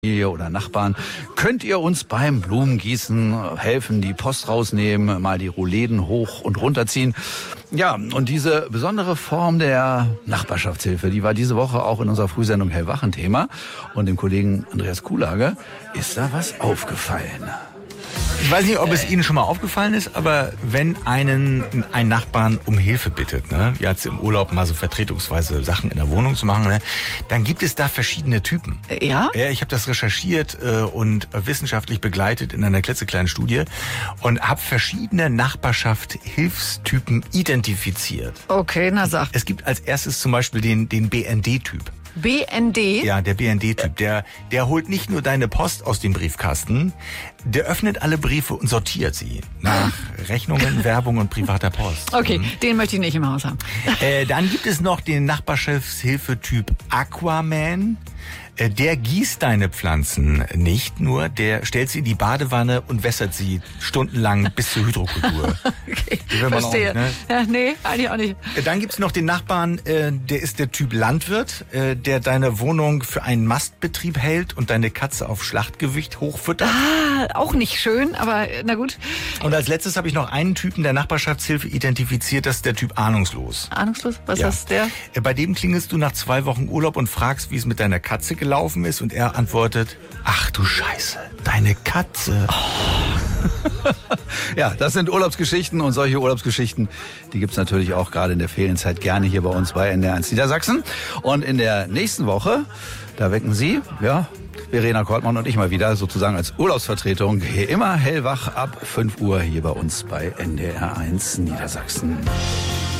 oder Nachbarn, könnt ihr uns beim Blumengießen helfen, die Post rausnehmen, mal die Rollläden hoch und runterziehen. Ja, und diese besondere Form der Nachbarschaftshilfe, die war diese Woche auch in unserer Frühsendung Hellwach ein Thema. Und dem Kollegen Andreas Kuhlage ist da was aufgefallen. Ich weiß nicht, ob es Ihnen schon mal aufgefallen ist, aber wenn ein Nachbarn um Hilfe bittet, ne, jetzt im Urlaub mal so vertretungsweise Sachen in der Wohnung zu machen, ne, dann gibt es da verschiedene Typen. Ja? Ja, ich habe das recherchiert und wissenschaftlich begleitet in einer klitzekleinen Studie und habe verschiedene Nachbarschaft-Hilfstypen identifiziert. Okay, na sag. Es gibt als erstes zum Beispiel den BND-Typ. BND? Ja, der BND-Typ. Der holt nicht nur deine Post aus dem Briefkasten, der öffnet alle Briefe und sortiert sie nach Rechnungen, Werbung und privater Post. Okay, den möchte ich nicht im Haus haben. Dann gibt es noch den Nachbarschaftshilfe-Typ Aquaman. Der gießt deine Pflanzen nicht nur, der stellt sie in die Badewanne und wässert sie stundenlang bis zur Hydrokultur. Okay, verstehe. Auch nicht, ne? Ja, nee, eigentlich auch nicht. Dann gibt's noch den Nachbarn, der ist der Typ Landwirt, der deine Wohnung für einen Mastbetrieb hält und deine Katze auf Schlachtgewicht hochfüttert. Ah, auch nicht schön, aber na gut. Und als letztes habe ich noch einen Typen der Nachbarschaftshilfe identifiziert, das ist der Typ ahnungslos. Ahnungslos? Was Ja. ist der? Bei dem klingelst du nach 2 Wochen Urlaub und fragst, wie es mit deiner Katze gelaufen ist und er antwortet, ach du Scheiße, deine Katze. Ja, das sind Urlaubsgeschichten und solche Urlaubsgeschichten, die gibt's natürlich auch gerade in der Ferienzeit gerne hier bei uns bei NDR1 Niedersachsen. Und in der nächsten Woche, da wecken Sie, ja, Verena Kortmann und ich mal wieder sozusagen als Urlaubsvertretung hier immer hellwach ab 5 Uhr hier bei uns bei NDR1 Niedersachsen.